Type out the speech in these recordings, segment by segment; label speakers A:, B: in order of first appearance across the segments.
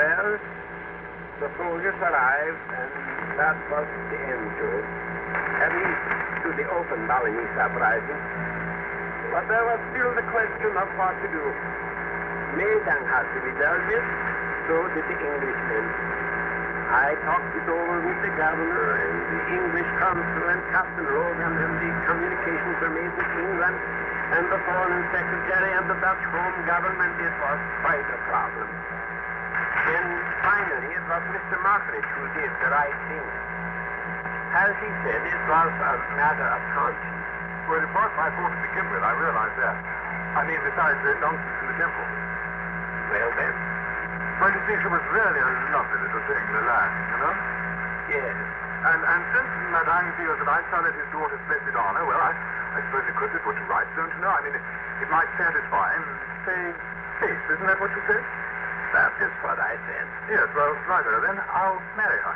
A: Well, the soldiers arrived, and that was the end to it. At least to the open Balinese uprising. But there was still the question of what to do. Medang had to be dealt with, so did the Englishmen. I talked it over with the governor and the English consul and Captain Logan, and the communications were made with England and the foreign secretary and the Dutch home government. It was quite a problem. Then finally it was Mr. Mockridge who did the right thing. As he said, it was a matter of conscience.
B: Well, it was my fault to begin with, I realize that. I mean, besides the nonsense in the temple.
A: Well then?
B: Well, you see, she was really a lovely little thing, Leland, you know?
A: Yes.
B: And since Madame feels that I sullied his daughter's blessed honor, well, I suppose it could be put to rights, don't you know? I mean, it might satisfy him, say, faith, isn't that what you said?
A: That is what I said.
B: Yes, well, righto, then I'll marry her.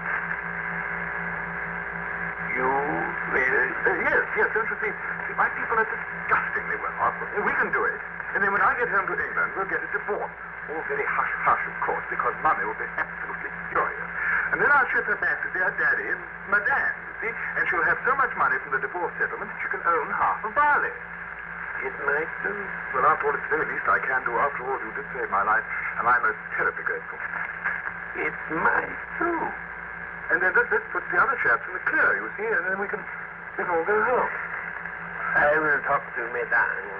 A: You will?
B: Yes, don't you see? My people are disgustingly well off. We can do it. And then when I get home to England, we'll get a divorce. All very hush-hush, of course, because Mummy will be absolutely furious. And then I'll ship her back to dear Daddy and Madame, you see? And she'll have so much money from the divorce settlement that she can own half of Bali.
A: It might do.
B: Well, after all, it's the very least I can do. After all, you did save my life, and I'm most terribly grateful.
A: It might do.
B: And then this puts the other chaps in the clear, you see, and then we can all go home.
A: I will talk to Medang